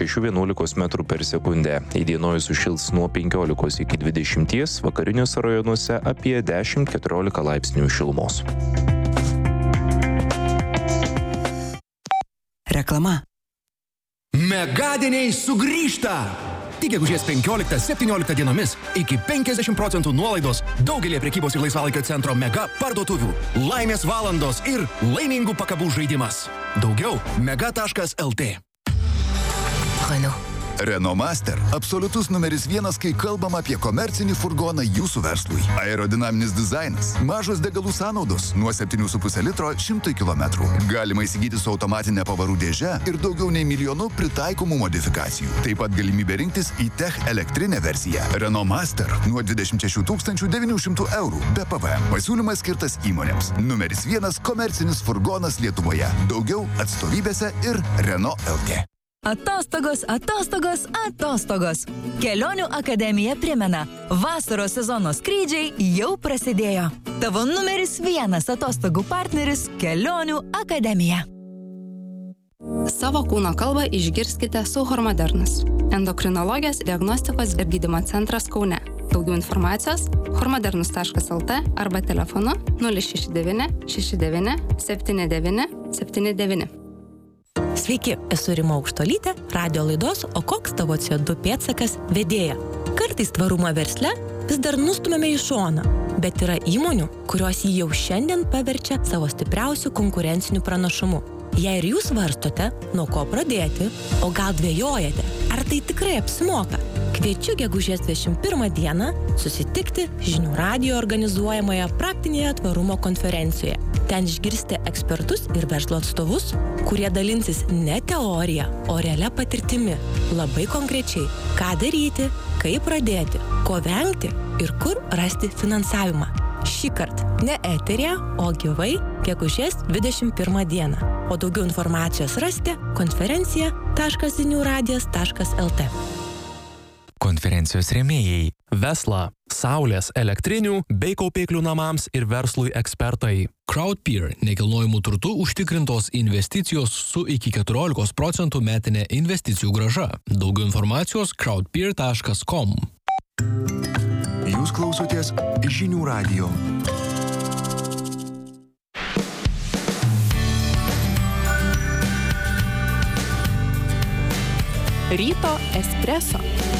6–11 metrų per sekundę. Įdienojus sušils nuo 15 iki 20, vakariniuose rajonuose apie 10–14 laipsnių šilumos. Reklama. Megadieniai sugrįžta! Tik gegužės 15–17 dienomis iki 50% nuolaidos daugelį prekybos ir laisvalaikio centro Mega parduotuvių. Laimės valandos ir laimingų pakabų žaidimas. Daugiau mega.lt. Renault Master – absoliutus numeris 1, kai kalbam apie komercinį furgoną jūsų verslui. Aerodinaminis dizainas, mažos degalų sąnaudos nuo 7,5 litro 100 km. Galima įsigyti su automatinė pavarų dėže ir daugiau nei 1 milijonų pritaikomų modifikacijų. Taip pat galimybė rinktis e-Tech elektrinę versiją. Renault Master nuo 26 900 eurų be PVM. Pasiūlymas skirtas įmonėms. Numeris 1 komercinis furgonas Lietuvoje. Daugiau atstovybėse ir Renault LT. Atostogos, atostogos, atostogos. Kelionių akademija primena, vasaros sezono skrydžiai jau prasidėjo. Tavo numeris 1 atostogų partneris – Kelionių akademija. Savo kūno kalbą išgirskite su Hormodernas. Endokrinologijos diagnostikos ir gydymo centras Kaune. Daugiau informacijos hormodernus.lt arba telefonu 069 69 79 79. Sveiki, esu Rima Aukštolytė, radio laidos O koks tavo CO2 pėdsakas vedėja. Kartais tvarumą versle vis dar nustumėme į šoną, bet yra įmonių, kurios jį jau šiandien paverčia savo stipriausių konkurencinių pranašumų. Jei ir jūs svarstote, nuo ko pradėti, o gal dvejojate, ar tai tikrai apsimoka, kviečiu gegužės 21 dieną susitikti Žinių radijo organizuojamoje praktinėje tvarumo konferencijoje. Ten išgirsite ekspertus ir verslo atstovus, kurie dalinsis ne teorija, o realia patirtimi. Labai konkrečiai, ką daryti, kaip pradėti, ko vengti ir kur rasti finansavimą. Šįkart ne eteryje, o gyvai gegužės 21 dieną. O daugiau informacijos rasite konferencija.ziniuradijas.lt. Konferencijos rėmėjai Vesla, saulės, elektrinių bei kaupiklių namams ir verslui ekspertai. Crowdpeer – nekilnojamų turtų užtikrintos investicijos su iki 14% metinė investicijų grąža. Daugiau informacijos crowdpeer.com. Jūs klausotės Žinių radijo. Ryto espreso.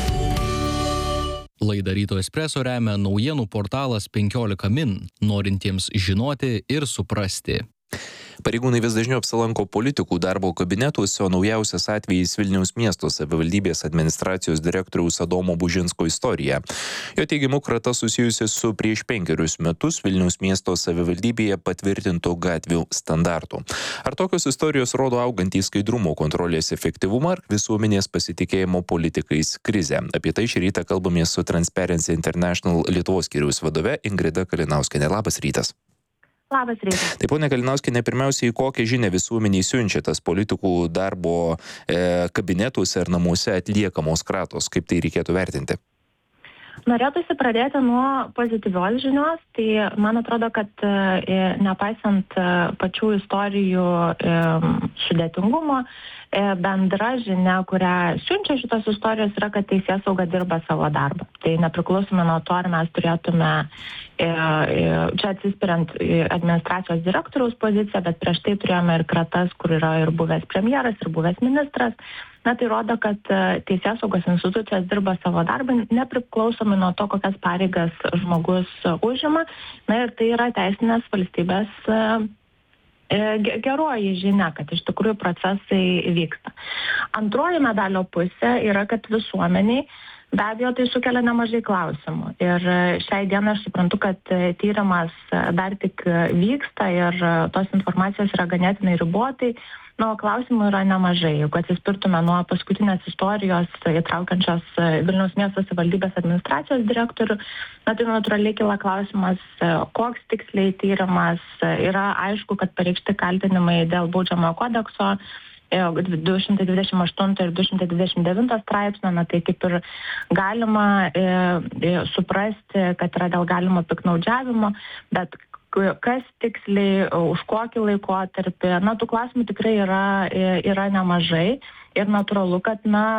Laidą Ryto espreso remia naujienų portalas 15 min, norintiems žinoti ir suprasti. Pareigūnai vis dažniau apsilanko politikų darbo kabinetuose, o naujausias atvejis Vilniaus miesto savivaldybės administracijos direktoriaus Adomo Bužinsko istorija. Jo teigimu, krata susijusi su prieš 5 metus Vilniaus miesto savivaldybėje patvirtintų gatvių standartų. Ar tokios istorijos rodo augantį skaidrumo kontrolės efektyvumą ar visuomenės pasitikėjimo politikais krizę? Apie tai šį rytą kalbamės su Transparency International Lietuvos skyriaus vadove Ingrida Kalinauskienė. Labas rytas. Labas rytas. Taip, ponia Kalinauskienė, pirmiausiai, kokią žinią visuomeniai siunčia tas politikų darbo kabinetuose ar namuose atliekamos kratos? Kaip tai reikėtų vertinti? Norėtųsi pradėti nuo pozityvios žinios. Tai man atrodo, kad nepaisant pačių istorijų sudėtingumo, bendra žinia, kurią siunčia šitos istorijos, yra, kad teisėsauga dirba savo darbą. Tai nepriklausomai nuo to, ar mes turėtume čia atsispiriant administracijos direktoriaus poziciją, bet prieš tai turėjome ir kratas, kur yra ir buvęs premjeras, ir buvęs ministras. Na, tai rodo, kad teisėsaugos institucijos dirba savo darbą, nepriklausomai nuo to, kokias pareigas žmogus užima. Na, ir tai yra teisinės valstybės geroji žinia, kad iš tikrųjų procesai vyksta. Antroji medalio pusė yra, kad visuomeniai be abejo tai sukelia nemažai klausimų. Ir šiai dienai aš suprantu, kad tyrimas dar tik vyksta ir tos informacijos yra ganėtinai ribotai. Nu, klausimų yra nemažai. Jeigu atsispirtume nuo paskutinės istorijos įtraukiančios Vilniaus miesto savivaldybės administracijos direktorių, na, tai natūraliai kyla klausimas, koks tiksliai tyrimas. Yra aišku, kad pareikšti kaltinimai dėl baudžiamojo kodekso 228 ir 229 straipsnio, na tai kaip ir galima suprasti, kad yra dėl galimo piktnaudžiavimo, bet kas tiksliai, už kokį laikotarpį, na tų klausimų tikrai yra nemažai ir natūralu kad na